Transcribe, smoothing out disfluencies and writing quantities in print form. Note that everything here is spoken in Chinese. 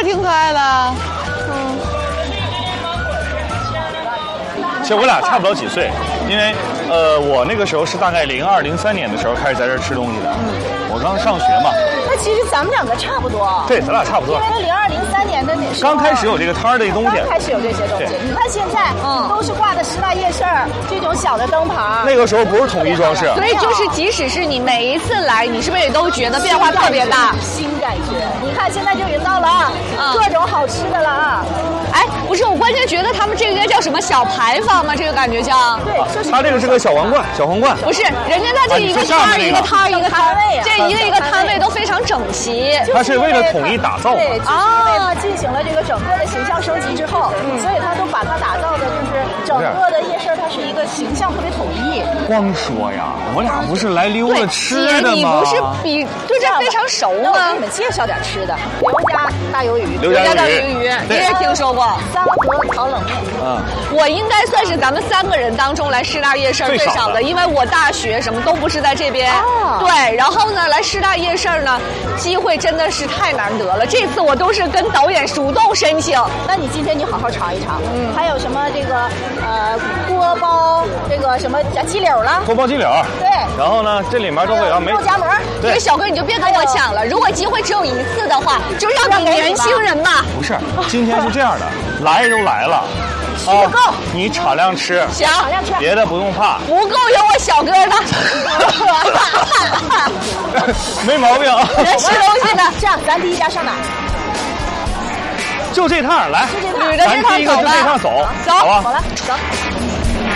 个挺可爱的。 其实我俩差不了几岁，因为我那个时候是大概02、03年的时候开始在这儿吃东西的。我刚上学嘛。 那其实咱们两个差不多。 对，咱俩差不多。 因为02、03年的那时候刚开始有这个摊儿的东西。 刚开始有这些东西。你看现在，都是挂的师大夜市这种小的灯牌。 那个时候不是统一装饰。 所以就是，即使是你每一次来，你是不是也都觉得变化特别大？ 新感觉。你看现在就已经到了啊，各种好吃的了啊。 哎，不是，我关键觉得他们这个应该叫什么小牌坊吗？这个感觉叫。 对，就是。 他这个是个小皇冠，小皇冠。 不是，人家他这一个摊儿一个摊儿一个摊位，这一个摊位都非常整齐。 它是为了统一打造。 对，就是因为它进行了这个整个的形象升级之后，所以它都把它打造的就是整个的夜市，它是一个形象特别统一。 光说呀，我俩不是来溜达吃的吗？ 你不是对这非常熟吗？ 我给你们介绍点吃的，刘家大鱿鱼， 刘家大鱿鱼，你也听说过？ 三和烤冷面。 我应该算是咱们3个人当中来师大夜市最少的，因为我大学什么都不是在这边。对，然后呢，来师大夜市呢，机会真的是太难得了。这次我都是跟导演主动申请。 那你今天你好好尝一尝。还有什么这个锅包这个什么鸡柳了？ 锅包鸡柳。 对。 然后呢，这里面都会有肉夹馍。 这个小哥你就别跟我抢了，如果机会只有一次的话，就让你年轻人吧。 不是，今天是这样的，来都来了。 吃不够， 你敞亮吃， 行， 敞亮吃， 别的不用怕。 不够有我小哥的， 没毛病。 人吃东西的， 这样咱第一家上哪？ 就这趟来， 捋着这趟走吧。 咱第一个就这趟走， 走， 好吧？ 好了，走。